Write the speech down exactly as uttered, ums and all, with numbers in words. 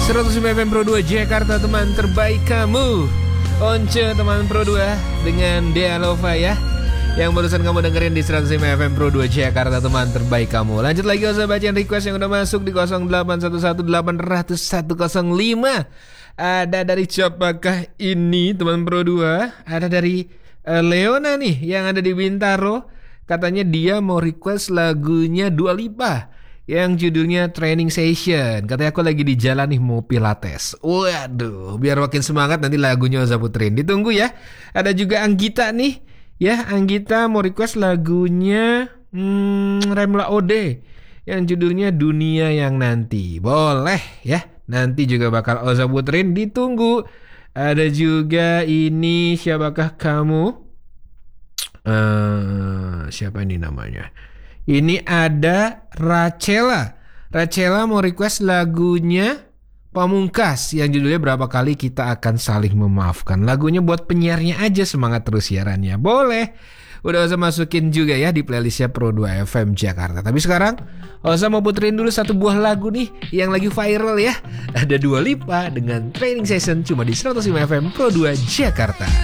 seratus lima F M Pro dua Jakarta, teman terbaik kamu. Once teman Pro dua dengan Dea Lova ya, yang barusan kamu dengerin di seratus lima F M Pro dua Jakarta, teman terbaik kamu. Lanjut lagi, usah bacain request yang udah masuk di nol delapan satu satu delapan nol satu nol lima. Ada dari siapakah ini teman Pro dua? Ada dari uh, Leona nih yang ada di Bintaro. Katanya dia mau request lagunya Dua Lipa yang judulnya Training Session. Katanya aku lagi di jalan nih mau pilates. Waduh, biar makin semangat nanti lagunya Oza puterin. Ditunggu ya. Ada juga Anggita nih. Ya, Anggita mau request lagunya hmm, Remla Ode yang judulnya Dunia Yang Nanti. Boleh ya. Nanti juga bakal Oza puterin. Ditunggu. Ada juga ini, siapakah kamu? Uh, siapa ini namanya? Ini ada Rachela. Rachela mau request lagunya Pamungkas yang judulnya Berapa Kali Kita Akan Saling Memaafkan. Lagunya buat penyiarnya aja, semangat terus siarannya. Boleh. Udah Oza masukin juga ya di playlistnya Pro dua F M Jakarta. Tapi sekarang Oza mau puterin dulu satu buah lagu nih yang lagi viral ya. Ada Dua Lipa dengan Training Session cuma di seratus lima F M Pro dua Jakarta.